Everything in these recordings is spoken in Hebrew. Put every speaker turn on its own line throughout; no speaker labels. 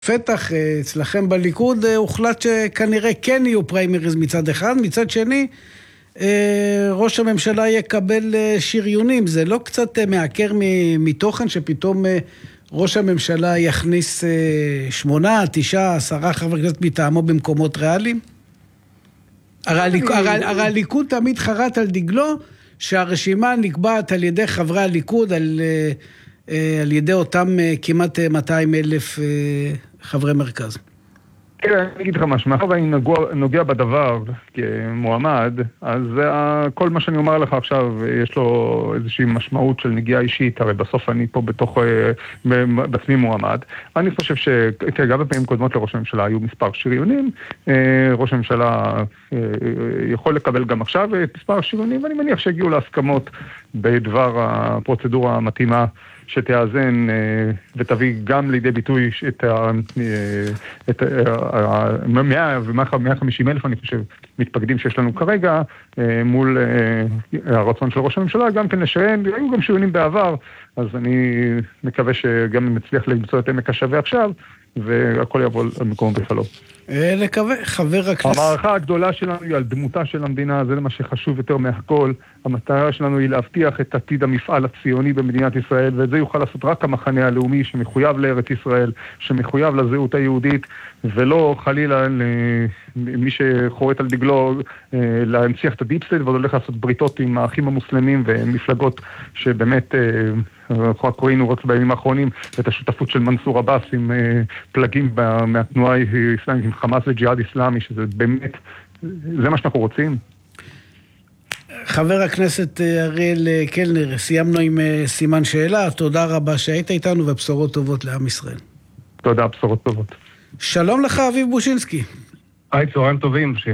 פתח אצלכם בליכוד הוחלט שכנראה כן יהיו פריימריז מצד אחד, מצד שני ראש הממשלה יקבל שריונים. זה לא קצת מעקר מתוכן שפתאום ראש הממשלה יכניס 8, 9, 10 חברי כנסת מטעמו במקומות ריאליים? הרי הליכוד תמיד חרט על דגלו שהרשימה נקבעת על ידי חברי הליכוד, על ידי אותם כמעט 200,000 חברי מרכז.
כן, אני אגיד לך משהו, מאחר ואני נוגע בדבר כמועמד, אז כל מה שאני אומר לך עכשיו, יש לו איזושהי משמעות של נגיעה אישית, הרי בסוף אני פה בעצמי מועמד. אני חושב שגם בפעמים קודמות לראש הממשלה היו מספר שריונים, ראש הממשלה יכול לקבל גם עכשיו מספר שריונים, ואני מניח שהגיעו להסכמות בדבר הפרוצדורה המתאימה, שתאזן ותביא גם לידי ביטוי את 100 ו-150 אלף, אני חושב, מתפקדים שיש לנו כרגע, מול הרצון של ראש הממשלה, גם כן לשריין, היו גם שריונים בעבר, אז אני מקווה שגם נצליח למצוא את עמק השווה עכשיו, והכל יבוא על מקום בכלו.
לקווה, חבר הכנסת.
המערכה הגדולה שלנו היא על דמותה של המדינה, זה מה שחשוב יותר מהכל. המטרה שלנו היא להבטיח את עתיד המפעל הציוני במדינת ישראל, ואת זה יוכל לעשות רק המחנה הלאומי שמחויב לארץ ישראל, שמחויב לזהות היהודית, ולא חלילה מי שחורט על דגלו להנציח את הדיפ סטייט, והולך לעשות בריתות עם האחים המוסלמים ומפלגות שבאמת ראינו רק בימים האחרונים את השותפות של מנסור עבאס עם פלגים מהתנועה האסלאמית, עם חמאס וג'יהאד אסלאמי, שזה באמת, זה מה שאנחנו רוצים.
חבר הכנסת אריאל קלנר, סיימנו עם סימן שאלה, תודה רבה שהיית איתנו ובשורות טובות לעם ישראל.
תודה, בשורות טובות.
שלום לך אביב בושינסקי.
היי, צהריים טובים, משה.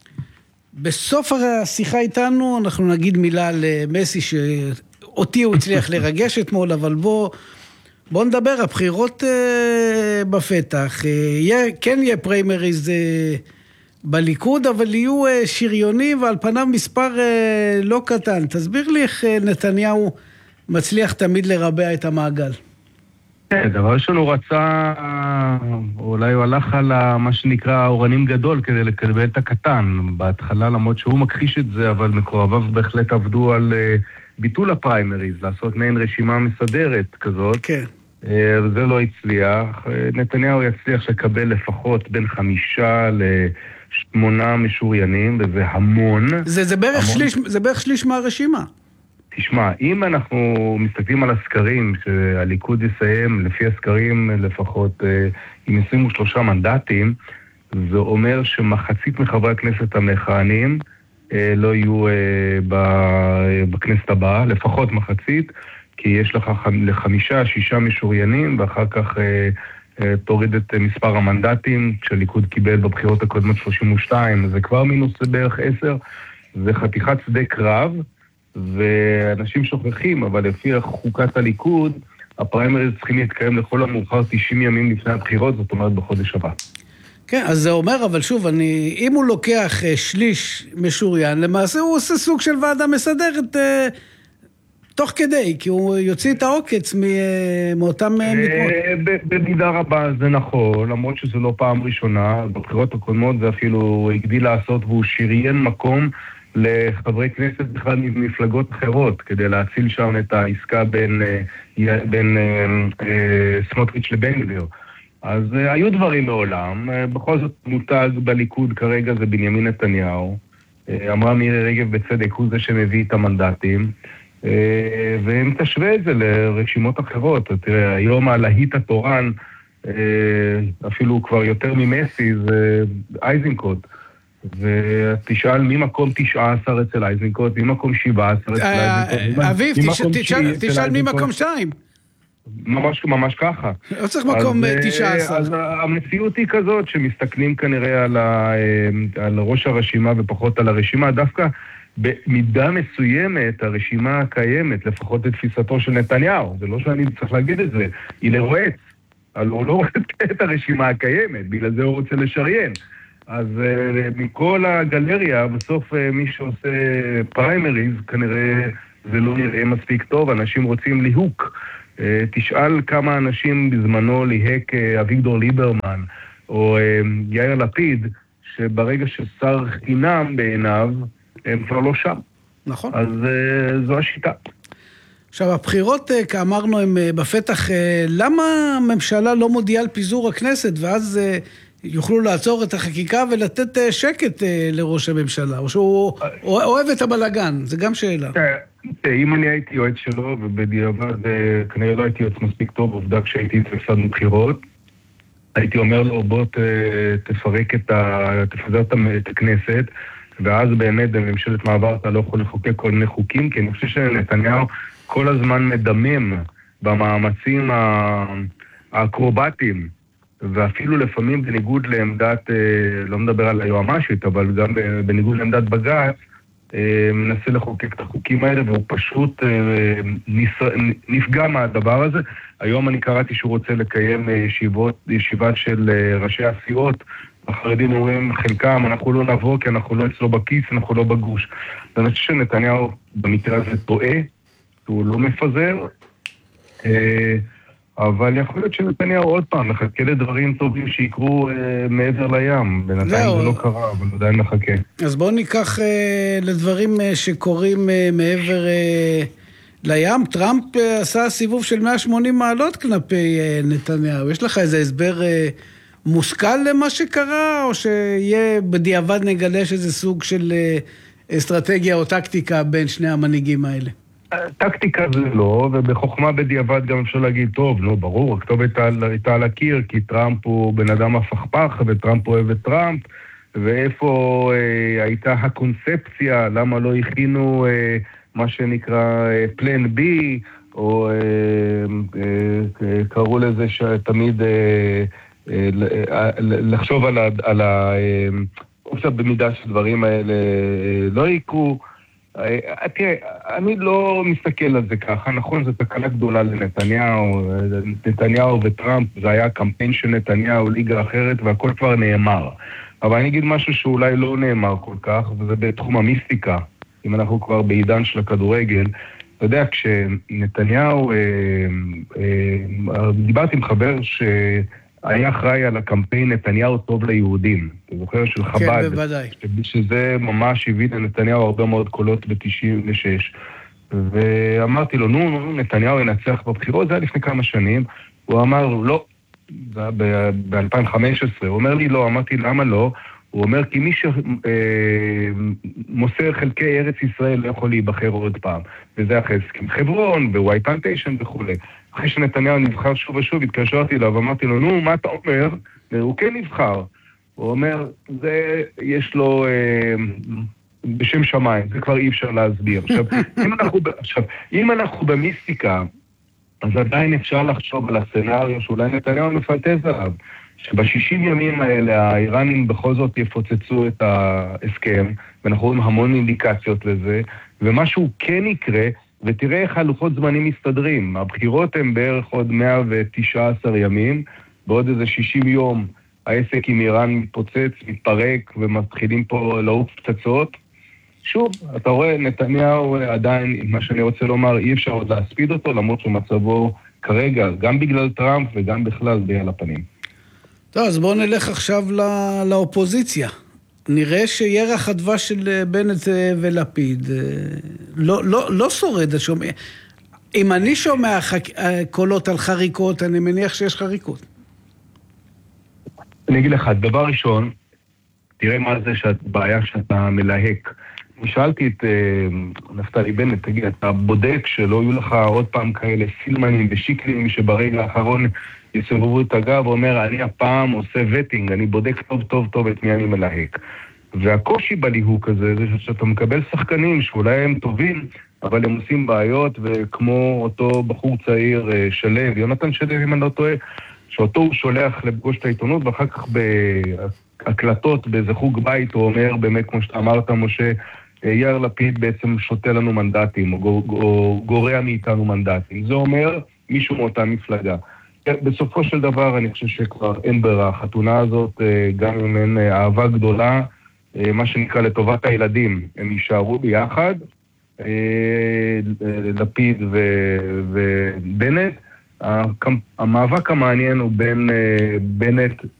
בסוף השיחה איתנו אנחנו נגיד מילה על מסי שאותי הוא הצליח לרגש אתמול, אבל בוא נדבר, הבחירות בפתח, כן יהיה פריימריז בליכוד, אבל יהיו שריונים ועל פניו מספר לא קטן. תסביר לי איך נתניהו מצליח תמיד לרבע את המעגל.
דבר שלו רצה, אולי הוא הלך על מה שנקרא אורנים גדול כדי לקבל את הקטן. בהתחלה, למרות שהוא מכחיש את זה, אבל מקורביו בהחלט עבדו על ביטול הפריימריז, לעשות מעין רשימה מסדרת כזאת. כן. וזה לא הצליח. נתניהו יצליח לקבל לפחות בין 5 ל8 משוריינים, וזה המון.
זה בערך שליש מהרשימה.
תשמע, אם אנחנו מסתכלים על הסקרים, שהליכוד יסיים לפי הסקרים לפחות עם 23 מנדטים, זה אומר שמחצית מחברי הכנסת המכהנים לא יהיו בכנסת הבאה, לפחות מחצית, כי יש לך 5-6 משוריינים, ואחר כך תוריד את מספר המנדטים, כשהליכוד קיבל בבחירות הקודמות 32, זה כבר מינוס בערך 10, זה חתיכת שדה קרב, ואנשים שוכחים, אבל לפי חוקת הליכוד, הפריימריז צריכים להתקיים לכל המאוחר 90 ימים לפני הבחירות, זאת אומרת בחודש הבא.
כן, אז זה אומר, אבל שוב, אם הוא לוקח שליש משוריין, למעשה הוא עושה סוג של ועדה מסדרת תוך כדי, כי הוא יוציא את העוקץ מאותם מקומות.
במידה רבה זה נכון, למרות שזה לא פעם ראשונה, בבחירות הקודמות זה אפילו הגדיל לעשות, והוא שריין מקום לחברי כנסת בכלל ממפלגות אחרות, כדי להציל שם את העסקה בין סמוטריץ' לבן גביר. אז היו דברים מעולם, בכל זאת מותג בליכוד כרגע זה בנימין נתניהו, אמרה מירי רגב בצדק, הוא זה שמביא את המנדטים, והם תשווה את זה לרשימות אחרות. תראה, היום הלהיט התורן, אפילו כבר יותר ממסי, זה אייזנקוט. ותשאל ממקום 19 אצל אייזנקוט, ממקום 17 אצל אייזנקוט.
אביב, תשאל ממקום 2.
ממש ככה.
לא צריך מקום 19.
אז המציאות היא כזאת, שמסתכלים כנראה על ראש הרשימה ופחות על הרשימה, דווקא במידה מסוימת הרשימה הקיימת, לפחות לתפיסתו של נתניהו, זה לא שאני צריך להגיד את זה, היא לרועץ, הוא לא רואה את הרשימה הקיימת, בגלל זה הוא רוצה לשריין. אז מכל הגלריה, בסוף מי שעושה פריימריז, כנראה זה לא נראה מספיק טוב, אנשים רוצים ליהוק. תשאל כמה אנשים בזמנו ליהק אביגדור ליברמן או יאיר לפיד, שברגע ששר חינם בעיניו, הם כבר לא שם.
נכון.
אז זו השיטה.
עכשיו, הבחירות, כאמרנו, הם בפתח. למה הממשלה לא מודיעה על פיזור הכנסת, ואז יוכלו לעצור את החקיקה ולתת שקט לראש הממשלה? או שהוא אוהב את הבלגן? זה גם שאלה.
אם אני הייתי יועץ שלו, ובדיעבד כנראה לא הייתי יועץ מספיק טוב, עובדה כשהייתי הפסד מבחירות, הייתי אומר לו, בוא תפזר את הכנסת, ואז באמת בממשלת מעבר אתה לא יכול לחוקק כל מיני חוקים, כי אני חושב שנתניהו כל הזמן מדמם במאמצים האקרובטיים, ואפילו לפעמים בניגוד לעמדת, לא מדבר על היועמ"שית, אבל גם בניגוד לעמדת בג"ץ, מנסה לחוקק את החוקים האלה, והוא פשוט נפגע מהדבר הזה. היום אני קראתי שהוא רוצה לקיים ישיבה של ראשי הסיעות, החרדים אומרים, חלקם, אנחנו לא נבוא כי אנחנו לא אצלו בכיס, אנחנו לא בגוש. אני חושב שנתניהו במקרה הזה טועה, הוא לא מפזר, אבל יכול להיות שנתניהו עוד פעם מחכה לדברים טובים שיקרו מעבר לים. בינתיים זה לא קרה, אבל עדיין מחכה.
אז בואו ניקח לדברים שקורים מעבר לים. טראמפ עשה סיבוב של 180 מעלות כלפי נתניהו. יש לך איזה הסבר מושכל למה שקרה, או שיהיה בדיעבד נגלה שזה סוג של אסטרטגיה או טקטיקה בין שני המנהיגים האלה?
טקטיקה זה לא, ובחוכמה בדיעבד גם אפשר להגיד, טוב, לא, ברור, הכתובת הייתה על הקיר, כי טראמפ הוא בן אדם הפכפך, וטראמפ אוהב את טראמפ, ואיפה הייתה הקונספציה, למה לא הכינו מה שנקרא פלן בי, או קראו לזה שתמיד לחשוב על האופציה במידה שדברים האלה לא יקרו. תראה, אני לא מסתכל על זה ככה, נכון, זו תקלה גדולה לנתניהו וטראמפ, זה היה קמפיין של נתניהו, ליגה אחרת, והכל כבר נאמר. אבל אני אגיד משהו שאולי לא נאמר כל כך, וזה בתחום המיסטיקה, אם אנחנו כבר בעידן של הכדורגל. אתה יודע, כשנתניהו, דיברתי עם חבר שהיה אחראי על הקמפיין נתניהו טוב ליהודים, אתה זוכר, של חב"ד.
כן, בוודאי.
שזה ממש הביא לנתניהו הרבה מאוד קולות ב-96. ואמרתי לו, נו, נתניהו ינצח בבחירות, זה היה לפני כמה שנים. הוא אמר, לא, זה היה ב-2015. הוא אומר לי, לא, אמרתי, למה לא? הוא אומר, כי מי שמוסר חלקי ארץ ישראל לא יכול להיבחר עוד פעם. וזה אחרי הסכם חברון, בוואי פלנטיישן וכו'. אחרי שנתניהו נבחר שוב ושוב, התקשרתי אליו, ואמרתי לו, נו, מה אתה אומר? הוא כן נבחר. הוא אומר, זה יש לו בשם שמיים, זה כבר אי אפשר להסביר. עכשיו, אם אנחנו במיסטיקה, אז עדיין אפשר לחשוב על הסצנריו שאולי נתניהו מפנטז עליו, שב-60 ימים האלה האיראנים בכל זאת יפוצצו את ההסכם, ואנחנו רואים המון אינדיקציות לזה, ומשהו כן יקרה, ותראה איך הלוחות זמנים מסתדרים. הבחירות הן בערך עוד 119 ימים, בעוד איזה 60 יום העסק עם איראן מתפוצץ, מתפרק, ומתחילים פה לעוף פצצות. שוב, אתה רואה, נתניהו עדיין, מה שאני רוצה לומר, אי אפשר עוד להספיד אותו, למרות שמצבו כרגע, גם בגלל טראמפ וגם בכלל די על הפנים.
טוב, אז בואו נלך עכשיו לאופוזיציה. נראה שירח הדבש של בנט ולפיד לא שורד. אם אני שומע קולות על חריקות, אני מניח שיש חריקות.
אני אגיד לך, דבר ראשון, תראה מה זה בעיה שאתה מלהק. שאלתי את נפתלי בנט, תגיד, אתה בודק שלא יהיו לך עוד פעם כאלה סילמנים ושיקלים שברגע האחרון יסובבו את הגב, ואומר, אני הפעם עושה וטינג, אני בודק טוב טוב טוב את מי אני מלהק. והקושי בליהוק הזה זה שאתה מקבל שחקנים שאולי הם טובים, אבל הם עושים בעיות, וכמו אותו בחור צעיר שלב, יונתן שלב אם אני לא טועה, שאותו הוא שולח לפגוש את העיתונות, ואחר כך בהקלטות באיזה חוג בית, הוא אומר באמת, כמו שאתה אמרת, משה, יאיר לפיד בעצם שותה לנו מנדטים, או גורע מאיתנו מנדטים. זה אומר מישהו מאותה מפלגה. בסופו של דבר, אני חושב שכבר אין ברירה. החתונה הזאת, גם אם אין אהבה גדולה, מה שנקרא לטובת הילדים, הם יישארו ביחד, לפיד ובנט, המאבק המעניין הוא בין בנט